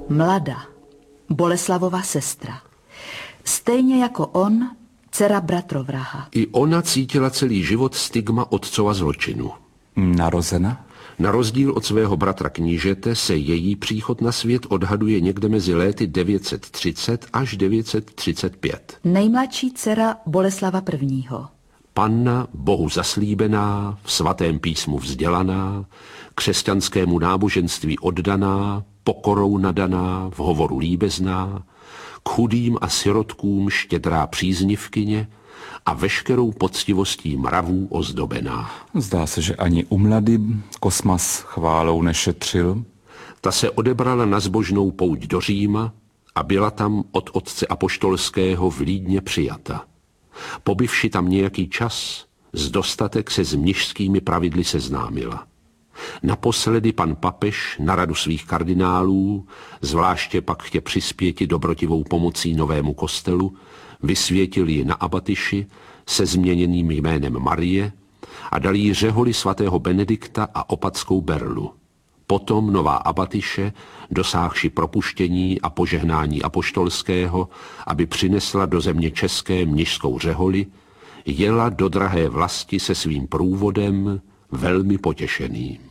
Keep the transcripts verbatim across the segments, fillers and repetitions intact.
Mlada, Boleslavova sestra. Stejně jako on, dcera bratrovraha. I ona cítila celý život stigma otcova zločinu. Narozena? Na rozdíl od svého bratra knížete se její příchod na svět odhaduje někde mezi léty devět set třicet až devět set třicet pět. Nejmladší dcera Boleslava prvního. Panna, Bohu zaslíbená, v svatém písmu vzdělaná, křesťanskému náboženství oddaná, pokorou nadaná, v hovoru líbezná, k chudým a sirotkům štědrá příznivkyně a veškerou poctivostí mravů ozdobená. Zdá se, že ani u mlady Kosmas chválou nešetřil. Ta se odebrala na zbožnou pouť do Říma a byla tam od otce apoštolského v Lídně přijata. Pobyvši tam nějaký čas, z dostatek se s mnišskými pravidly seznámila. Naposledy pan papež na radu svých kardinálů, zvláště pak chtě přispěti dobrotivou pomocí novému kostelu, vysvětil ji na abatyši se změněným jménem Marie a dal jí řeholi svatého Benedikta a opatskou berlu. Potom nová abatyše, dosáhši propuštění a požehnání apoštolského, aby přinesla do země české mnišskou řeholi, jela do drahé vlasti se svým průvodem velmi potěšeným.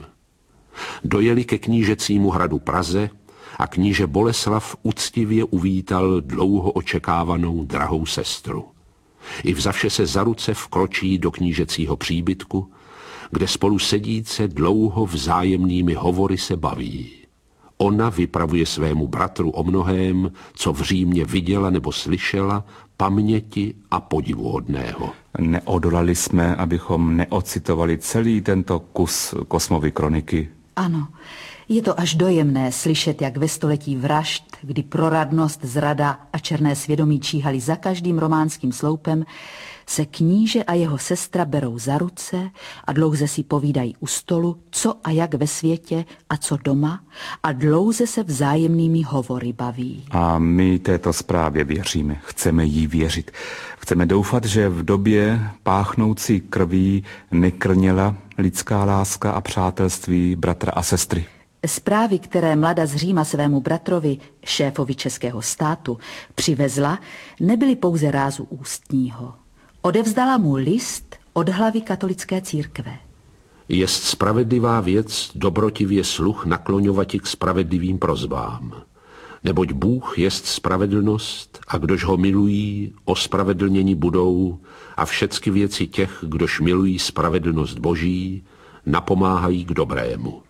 Dojeli ke knížecímu hradu Praze a kníže Boleslav úctivě uvítal dlouho očekávanou drahou sestru. I vzavše se za ruce vkročí do knížecího příbytku, kde spolu sedíce dlouho vzájemnými hovory se baví. Ona vypravuje svému bratru o mnohém, co v Římě viděla nebo slyšela, paměti a podivuhodného. Neodolali jsme, abychom neocitovali celý tento kus Kosmovy kroniky. Ano, je to až dojemné slyšet, jak ve století vražd, kdy proradnost, zrada a černé svědomí číhali za každým románským sloupem, se kníže a jeho sestra berou za ruce a dlouze si povídají u stolu, co a jak ve světě a co doma, a dlouze se vzájemnými hovory baví. A my této zprávě věříme, chceme jí věřit. Chceme doufat, že v době páchnoucí krví nekrněla lidská láska a přátelství bratra a sestry. Zprávy, které mlada z Říma svému bratrovi, šéfovi českého státu, přivezla, nebyly pouze rázu ústního. Odevzdala mu list od hlavy katolické církve. Jest spravedlivá věc dobrotivě sluch nakloňovati k spravedlivým prozbám. Neboť Bůh jest spravedlnost a kdož ho milují, ospravedlněni budou a všecky věci těch, kdož milují spravedlnost Boží, napomáhají k dobrému.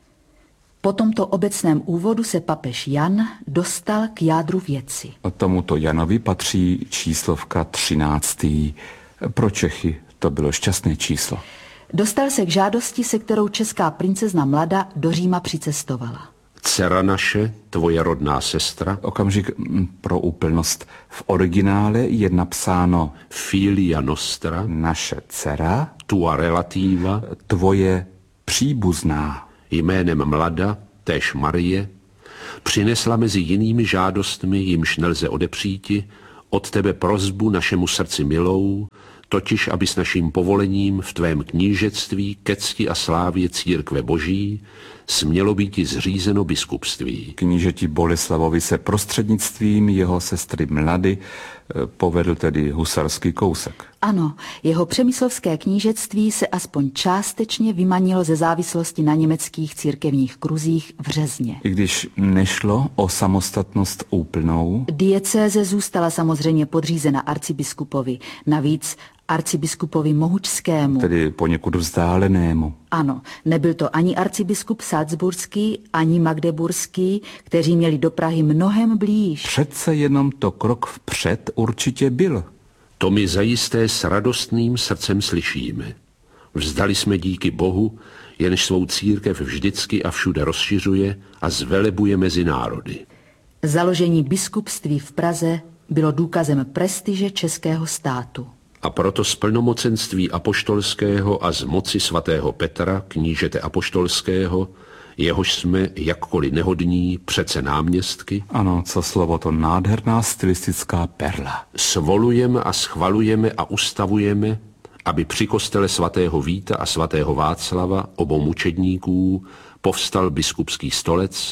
Po tomto obecném úvodu se papež Jan dostal k jádru věci. Tomuto Janovi patří číslovka třináctý. Pro Čechy to bylo šťastné číslo. Dostal se k žádosti, se kterou česká princezna Mlada do Říma přicestovala. Dcera naše, tvoje rodná sestra. Okamžik pro úplnost. V originále je napsáno Filia nostra, naše dcera, tua relativa, tvoje příbuzná. Jménem Mlada, též Marie, přinesla mezi jinými žádostmi, jimž nelze odepříti, od tebe prosbu našemu srdci milou, totiž aby s naším povolením v tvém knížectví ke cti a slávě církve Boží smělo býti zřízeno biskupství. Knížeti Boleslavovi se prostřednictvím jeho sestry Mlady povedl tedy husarský kousek. Ano, jeho přemyslovské knížectví se aspoň částečně vymanilo ze závislosti na německých církevních kruzích v Řezně. I když nešlo o samostatnost úplnou, diecéze zůstala samozřejmě podřízena arcibiskupovi, navíc arcibiskupovi Mohučskému. Tedy poněkud vzdálenému. Ano, nebyl to ani arcibiskup salzburský, ani magdeburský, kteří měli do Prahy mnohem blíž. Přece jenom to krok vpřed určitě byl. To my zajisté s radostným srdcem slyšíme. Vzdali jsme díky Bohu, jenž svou církev vždycky a všude rozšiřuje a zvelebuje mezi národy. Založení biskupství v Praze bylo důkazem prestiže českého státu. A proto z plnomocenství apoštolského a z moci svatého Petra, knížete apoštolského, jehož jsme, jakkoliv nehodní, přece náměstky. Ano, co slovo, to nádherná stylistická perla. Svolujeme a schvalujeme a ustavujeme, aby při kostele svatého Víta a svatého Václava, obou mučedníků, povstal biskupský stolec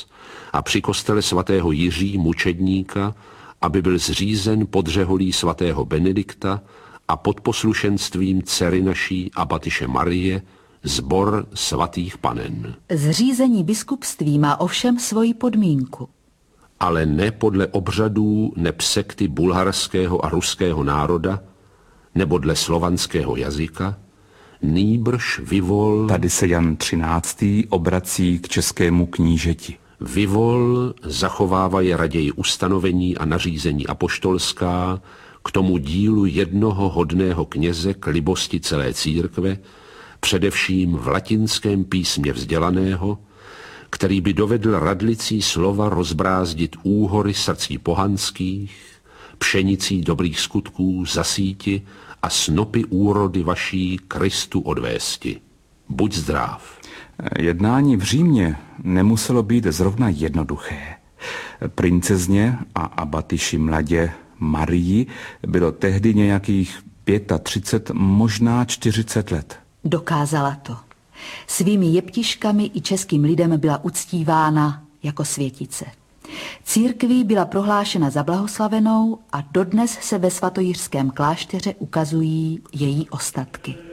a při kostele svatého Jiří mučedníka, aby byl zřízen pod řeholí svatého Benedikta a pod poslušenstvím dcery naší abatyše Marie sbor svatých panen. Zřízení biskupství má ovšem svoji podmínku. Ale ne podle obřadů neb sekty bulharského a ruského národa, nebo dle slovanského jazyka, nýbrž vyvol... Tady se Jan třináctý obrací k českému knížeti. Vyvol zachovávaje raději ustanovení a nařízení apoštolská k tomu dílu jednoho hodného kněze k libosti celé církve, především v latinském písmě vzdělaného, který by dovedl radlicí slova rozbrázdit úhory srdcí pohanských, pšenicí dobrých skutků zasíti a snopy úrody vaší Kristu odvésti. Buď zdrav. Jednání v Římě nemuselo být zrovna jednoduché. Princezně a abatyši mladě Marii bylo tehdy nějakých třicet pět, možná čtyřicet let. Dokázala to. Svými jeptiškami i českým lidem byla uctívána jako světice. Církví byla prohlášena za blahoslavenou a dodnes se ve svatojiřském klášteře ukazují její ostatky.